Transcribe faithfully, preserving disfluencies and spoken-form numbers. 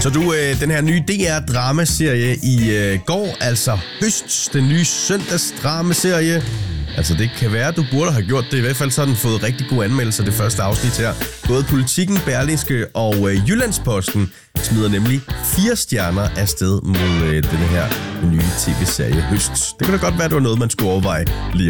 Så du, øh, den her nye D R-dramaserie i øh, går, altså Høst, den nye søndagsdramaserie. Altså, det kan være, du burde have gjort det. I hvert fald så har den fået rigtig gode anmeldelser, det første afsnit her. Både Politikken, Berlingske og øh, Jyllandsposten smider nemlig fire stjerner afsted mod øh, denne her nye tv-serie Høst. Det kunne da godt være, det var noget, man skulle overveje lige